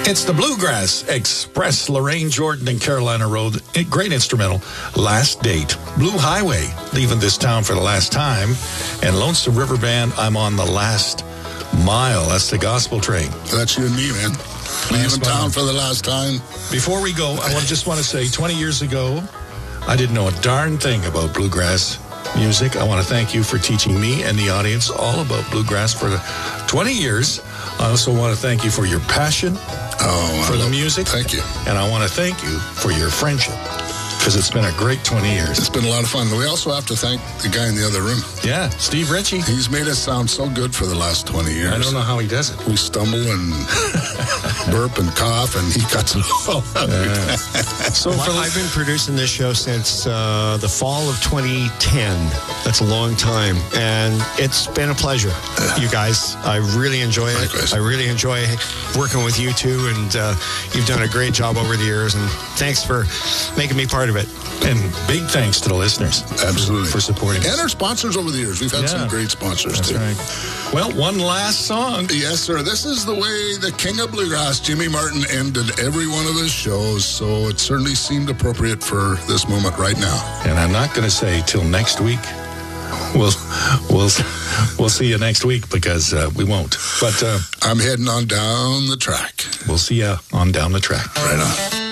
It's the Bluegrass Express, Lorraine Jordan and Carolina Road. Great instrumental. Last Date. Blue Highway, leaving this town for the last time. And Lonesome River Band, I'm on the last mile. That's the gospel train. That's you and me, man. Leaving town for the last time. Before we go, I just want to say 20 years ago, I didn't know a darn thing about bluegrass music. I want to thank you for teaching me and the audience all about bluegrass for 20 years. I also want to thank you for your passion for the music. Thank you. And I want to thank you for your friendship, because it's been a great 20 years. It's been a lot of fun. We also have to thank the guy in the other room. Yeah, Steve Ritchie. He's made us sound so good for the last 20 years. I don't know how he does it. We stumble and burp and cough, and he cuts it all out. So I've been producing this show since the fall of 2010. That's a long time, and it's been a pleasure, you guys. I really enjoy it. Likewise. I really enjoy working with you two, and you've done a great job over the years, and thanks for making me part of it. And big thanks to the listeners. Absolutely. For supporting us. And our sponsors over the years. We've had some great sponsors, That's too. right. Well, one last song. Yes, sir. This is the way the King of Bluegrass, Jimmy Martin, ended every one of his shows, so it certainly seemed appropriate for this moment right now. And I'm not going to say till next week. We'll see you next week, because we won't. But I'm heading on down the track. we'll see you on down the track. Right on.